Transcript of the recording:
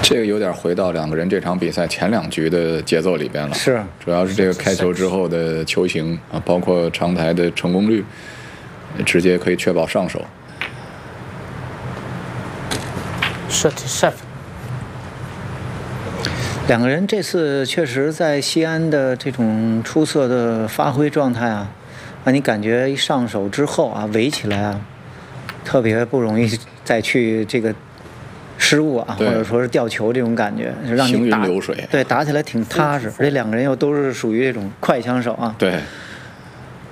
这个有点回到两个人这场比赛前2局的节奏里边了。 是， 主要是这个开球之后的球型啊，包括长台的成功率，直接可以确保上手。 37。 两个人这次确实在西安的这种出色的发挥状态啊，让你感觉一上手之后啊，围起来啊，特别不容易再去这个失误啊，或者说是掉球这种感觉，让你行云流水。 对，打起来挺踏实，而且两个人又都是属于这种快枪手啊。 对。